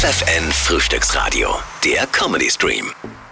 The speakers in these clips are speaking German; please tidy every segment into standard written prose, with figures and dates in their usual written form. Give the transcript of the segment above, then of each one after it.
FFN Frühstücksradio, der Comedy Stream.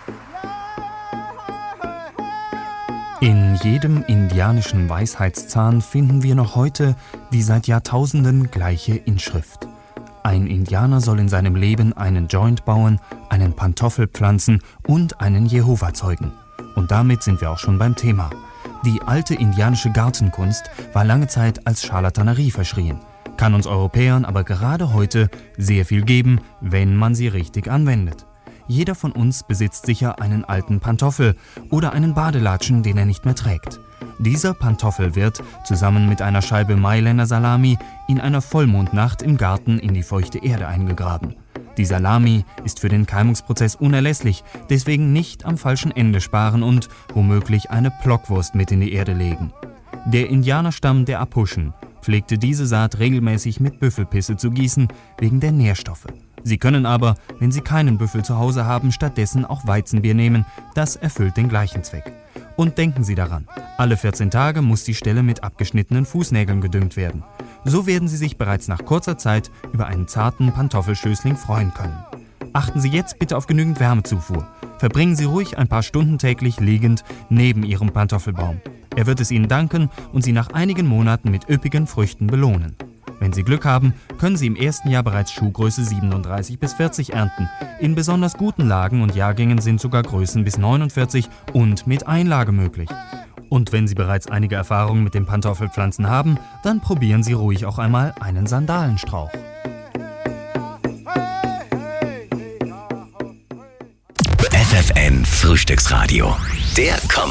In jedem indianischen Weisheitszahn finden wir noch heute die seit Jahrtausenden gleiche Inschrift. Ein Indianer soll in seinem Leben einen Joint bauen, einen Pantoffel pflanzen und einen Jehova zeugen. Und damit sind wir auch schon beim Thema. Die alte indianische Gartenkunst war lange Zeit als Scharlatanerie verschrien, kann uns Europäern aber gerade heute sehr viel geben, wenn man sie richtig anwendet. Jeder von uns besitzt sicher einen alten Pantoffel oder einen Badelatschen, den er nicht mehr trägt. Dieser Pantoffel wird, zusammen mit einer Scheibe Mailänder Salami, in einer Vollmondnacht im Garten in die feuchte Erde eingegraben. Die Salami ist für den Keimungsprozess unerlässlich, deswegen nicht am falschen Ende sparen und womöglich eine Blockwurst mit in die Erde legen. Der Indianerstamm der Apuschen pflegte diese Saat regelmäßig mit Büffelpisse zu gießen, wegen der Nährstoffe. Sie können aber, wenn Sie keinen Büffel zu Hause haben, stattdessen auch Weizenbier nehmen, das erfüllt den gleichen Zweck. Und denken Sie daran, alle 14 Tage muss die Stelle mit abgeschnittenen Fußnägeln gedüngt werden. So werden Sie sich bereits nach kurzer Zeit über einen zarten Pantoffelschößling freuen können. Achten Sie jetzt bitte auf genügend Wärmezufuhr. Verbringen Sie ruhig ein paar Stunden täglich liegend neben Ihrem Pantoffelbaum. Er wird es Ihnen danken und Sie nach einigen Monaten mit üppigen Früchten belohnen. Wenn Sie Glück haben, können Sie im ersten Jahr bereits Schuhgröße 37 bis 40 ernten. In besonders guten Lagen und Jahrgängen sind sogar Größen bis 49 und mit Einlage möglich. Und wenn Sie bereits einige Erfahrungen mit den Pantoffelpflanzen haben, dann probieren Sie ruhig auch einmal einen Sandalenstrauch. FFN Frühstücksradio, der Comedy